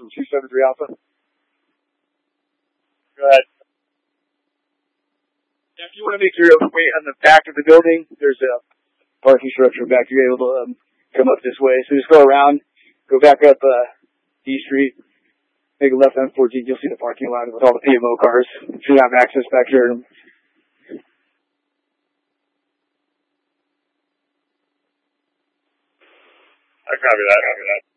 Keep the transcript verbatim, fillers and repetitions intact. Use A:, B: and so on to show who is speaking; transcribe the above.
A: from two seven three Alpha. Go ahead. If you want to make your way on the back of the building, there's a parking structure back. You're able to um, come up this way. So just go around, go back up uh, D Street, make a left on fourteen. You'll see the parking lot with all the P M O cars. Should have access back here.
B: I copy that. Copy that.